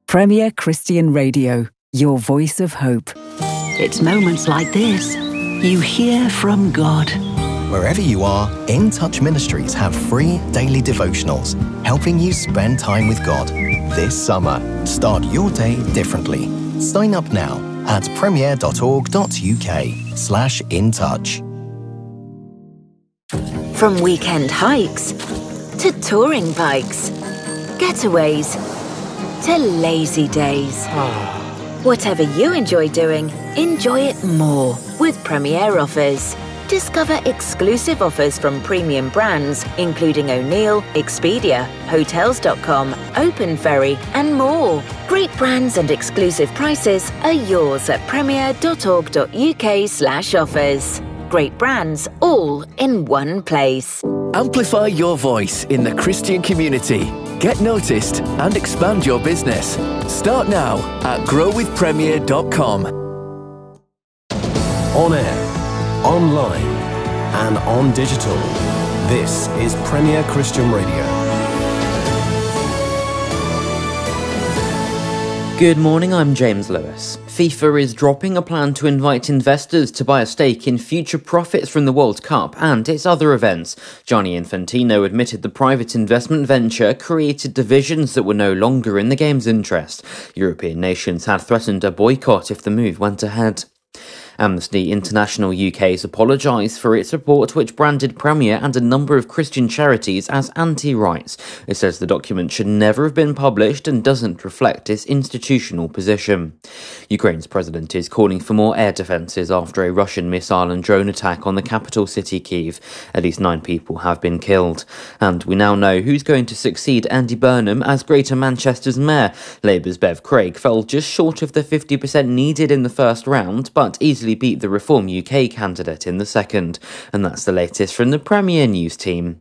Premier Christian Radio, your voice of hope. It's moments like this you hear from God. Wherever you are, In Touch Ministries have free daily devotionals, helping you spend time with God. This summer, start your day differently. Sign up now at premier.org.uk/intouch. From weekend hikes to touring bikes, getaways to lazy days. Whatever you enjoy doing, enjoy it more with Premier Offers. Discover exclusive offers from premium brands, including O'Neill, Expedia, Hotels.com, Open Ferry, and more. Great brands and exclusive prices are yours at premier.org.uk/offers. Great brands, all in one place. Amplify your voice in the Christian community. Get noticed and expand your business. Start now at growwithpremier.com. On air, online, and on digital. This is Premier Christian Radio. Good morning, I'm James Lewis. FIFA is dropping a plan to invite investors to buy a stake in future profits from the World Cup and its other events. Gianni Infantino admitted the private investment venture created divisions that were no longer in the game's interest. European nations had threatened a boycott if the move went ahead. Amnesty International UK has apologised for its report which branded Premier and a number of Christian charities as anti-rights. It says the document should never have been published and doesn't reflect its institutional position. Ukraine's president is calling for more air defences after a Russian missile and drone attack on the capital city Kyiv. At least 9 people have been killed. And we now know who's going to succeed Andy Burnham as Greater Manchester's mayor. Labour's Bev Craig fell just short of the 50% needed in the first round, but easily beat the Reform UK candidate in the second. And that's the latest from the Premier News team.